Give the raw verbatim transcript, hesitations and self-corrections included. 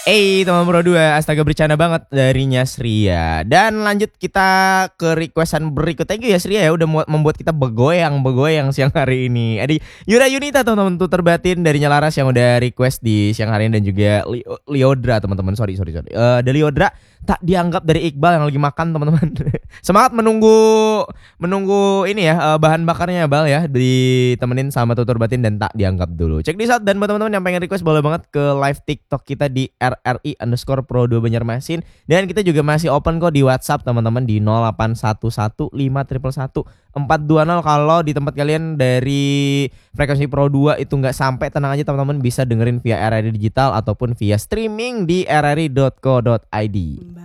Eh teman Pro dua, astaga bercanda banget dari Nyasria. Dan lanjut kita ke requestan berikut. Thank you ya Sria ya udah membuat kita begoyang-begoyang siang hari ini. Ada Yura Yunita teman-teman tuh terbatin dari Nyalaras yang udah request di siang hari ini. Dan juga Liodra teman-teman. Sorry sorry sorry. Uh, dari Liodra tak dianggap dari Iqbal yang lagi makan teman-teman. Semangat menunggu menunggu ini ya uh, bahan bakarnya Bal ya, ditemenin sama tutur batin dan tak dianggap dulu. Cek di saat dan buat teman-teman yang pengen request boleh banget ke live TikTok kita di R R I underscore Pro dua Banjarmasin. Dan kita juga masih open kok di WhatsApp teman-teman di nol delapan satu satu lima satu satu empat dua nol. Kalau di tempat kalian dari frekuensi Pro dua itu nggak sampai, tenang aja teman-teman, bisa dengerin via R R I digital ataupun via streaming di r r i dot co dot i d.